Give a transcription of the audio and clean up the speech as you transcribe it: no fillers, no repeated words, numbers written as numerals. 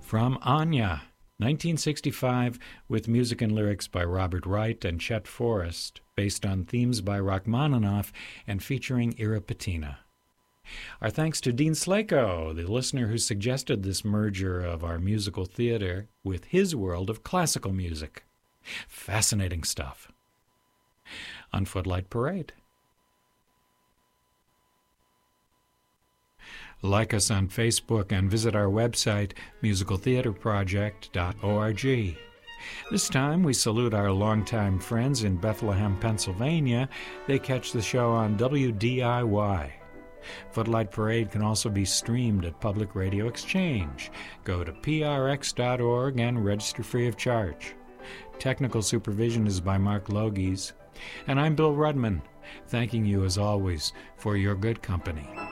From Anya, 1965, with music and lyrics by Robert Wright and Chet Forrest, based on themes by Rachmaninoff and featuring Ira Petina. Our thanks to Dean Slako, the listener who suggested this merger of our musical theater with his world of classical music. Fascinating stuff. On Footlight Parade. Like us on Facebook and visit our website, musicaltheaterproject.org. This time we salute our longtime friends in Bethlehem, Pennsylvania. They catch the show on WDIY. Footlight Parade can also be streamed at Public Radio Exchange. Go to prx.org and register free of charge. Technical supervision is by Mark Logies. And I'm Bill Rudman, thanking you as always for your good company.